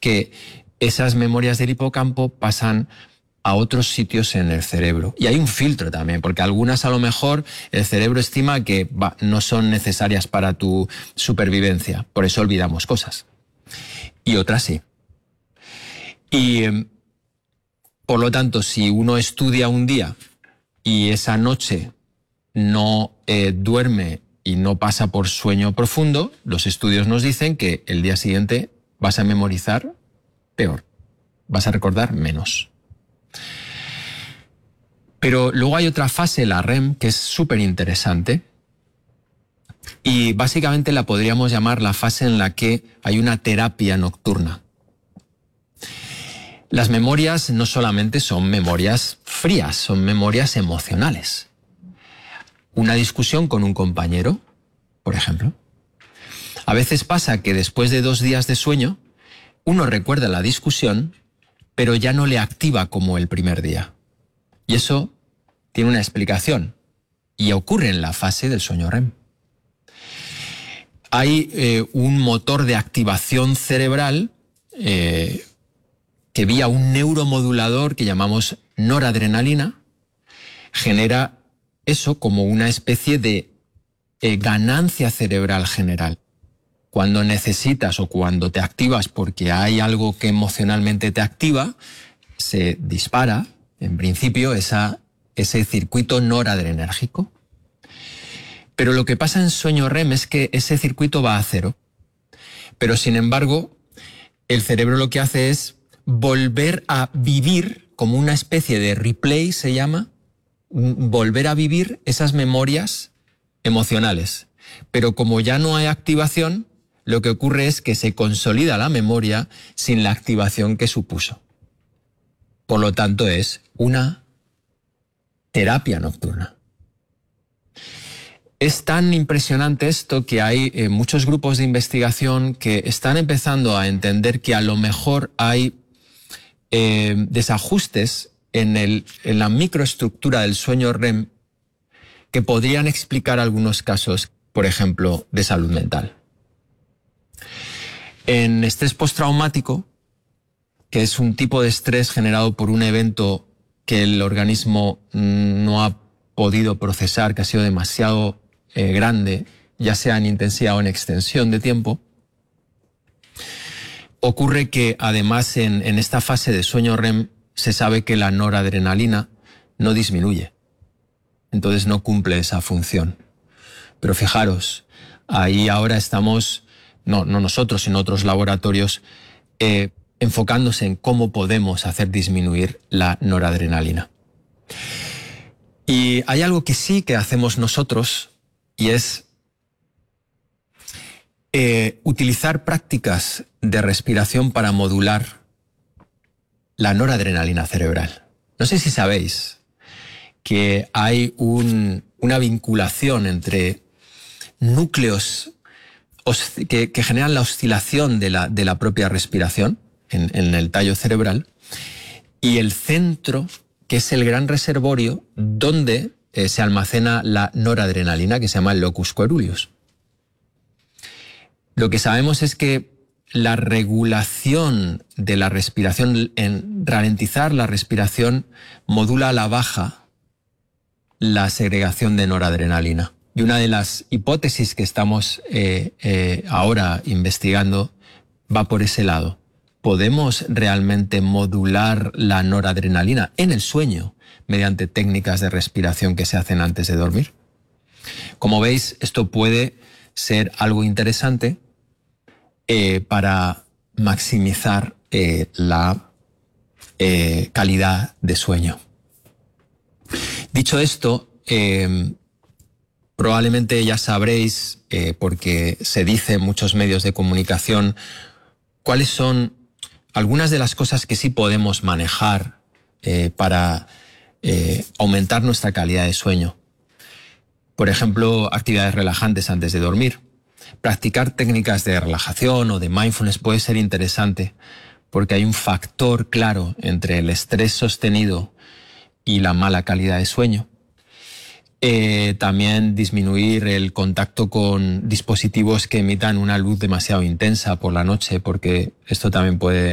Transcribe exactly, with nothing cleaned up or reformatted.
que esas memorias del hipocampo pasan a otros sitios en el cerebro. Y hay un filtro también, porque algunas a lo mejor el cerebro estima que bah, no son necesarias para tu supervivencia, por eso olvidamos cosas. Y otras sí. Y eh, por lo tanto, si uno estudia un día y esa noche no eh, duerme y no pasa por sueño profundo, los estudios nos dicen que el día siguiente vas a memorizar peor, vas a recordar menos. Pero luego hay otra fase, la R E M, que es súper interesante y básicamente la podríamos llamar la fase en la que hay una terapia nocturna. Las memorias no solamente son memorias frías, son memorias emocionales. Una discusión con un compañero, por ejemplo. A veces pasa que después de dos días de sueño, uno recuerda la discusión, pero ya no le activa como el primer día. Y eso tiene una explicación y ocurre en la fase del sueño R E M. Hay eh, un motor de activación cerebral eh, que vía un neuromodulador que llamamos noradrenalina genera eso como una especie de eh, ganancia cerebral general. Cuando necesitas o cuando te activas porque hay algo que emocionalmente te activa, se dispara, en principio, esa, ese circuito noradrenérgico. Pero lo que pasa en sueño R E M es que ese circuito va a cero. Pero sin embargo, el cerebro lo que hace es volver a vivir como una especie de replay, se llama, volver a vivir esas memorias emocionales. Pero como ya no hay activación, lo que ocurre es que se consolida la memoria sin la activación que supuso. Por lo tanto, es una terapia nocturna. Es tan impresionante esto que hay eh, muchos grupos de investigación que están empezando a entender que a lo mejor hay eh, desajustes en, el, en la microestructura del sueño R E M que podrían explicar algunos casos, por ejemplo, de salud mental. En estrés postraumático, que es un tipo de estrés generado por un evento que el organismo no ha podido procesar, que ha sido demasiado eh, grande, ya sea en intensidad o en extensión de tiempo, ocurre que además en, en esta fase de sueño R E M se sabe que la noradrenalina no disminuye, entonces no cumple esa función. Pero fijaros, ahí ahora estamos, no, no nosotros, sino otros laboratorios, eh, enfocándose en cómo podemos hacer disminuir la noradrenalina. Y hay algo que sí que hacemos nosotros y es eh, utilizar prácticas de respiración para modular la noradrenalina cerebral. No sé si sabéis que hay un, una vinculación entre núcleos que, que generan la oscilación de la, de la propia respiración en, en el tallo cerebral y el centro, que es el gran reservorio donde eh, se almacena la noradrenalina, que se llama el locus coeruleus. Lo que sabemos es que la regulación de la respiración, en ralentizar la respiración, modula a la baja la segregación de noradrenalina. Y una de las hipótesis que estamos eh, eh, ahora investigando va por ese lado. ¿Podemos realmente modular la noradrenalina en el sueño mediante técnicas de respiración que se hacen antes de dormir? Como veis, esto puede ser algo interesante eh, para maximizar eh, la eh, calidad de sueño. Dicho esto, eh, probablemente ya sabréis, eh, porque se dice en muchos medios de comunicación, cuáles son algunas de las cosas que sí podemos manejar eh, para eh, aumentar nuestra calidad de sueño. Por ejemplo, actividades relajantes antes de dormir. Practicar técnicas de relajación o de mindfulness puede ser interesante porque hay un factor claro entre el estrés sostenido y la mala calidad de sueño. Eh, también disminuir el contacto con dispositivos que emitan una luz demasiado intensa por la noche, porque esto también puede